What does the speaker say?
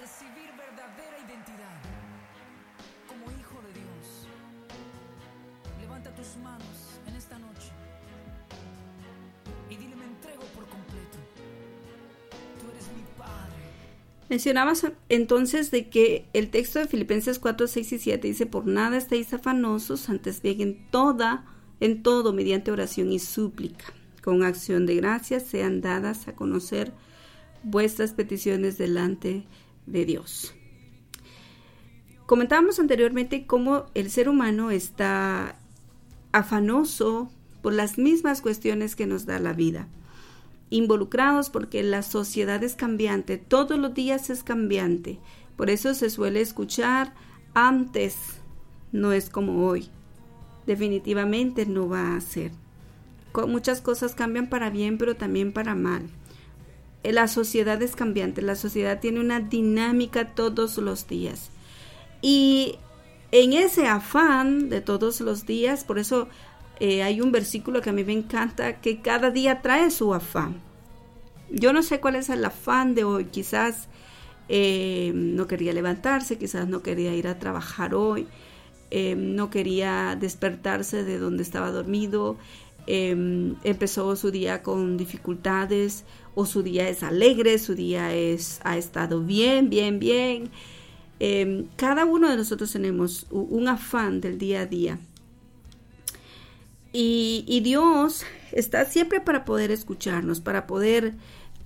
recibir verdadera identidad como hijo de Dios. Levanta tus manos en esta noche y dile: me entrego por completo. Tú eres mi Padre. Mencionabas entonces de que el texto de Filipenses 4, 6 y 7 dice: por nada estéis afanosos, antes bien en todo, mediante oración y súplica, con acción de gracias, sean dadas a conocer vuestras peticiones delante de Dios. Comentábamos anteriormente cómo el ser humano está afanoso por las mismas cuestiones que nos da la vida, involucrados porque la sociedad es cambiante, todos los días es cambiante. Por eso se suele escuchar: antes no es como hoy. Definitivamente no va a ser. Muchas cosas cambian para bien, pero también para mal. La sociedad es cambiante, la sociedad tiene una dinámica todos los días. Y en ese afán de todos los días, por eso hay un versículo que a mí me encanta, que cada día trae su afán. Yo no sé cuál es el afán de hoy. Quizás no quería levantarse, quizás no quería ir a trabajar hoy, no quería despertarse de donde estaba dormido, empezó su día con dificultades, o su día es alegre, su día ha estado bien. Cada uno de nosotros tenemos un afán del día a día. Y Dios está siempre para poder escucharnos, para poder